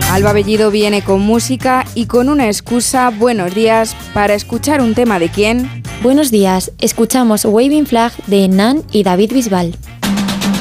Alba Bellido viene con música y con una excusa. Buenos días para escuchar un tema de ¿quién? Buenos días, escuchamos Waving Flag de Nan y David Bisbal.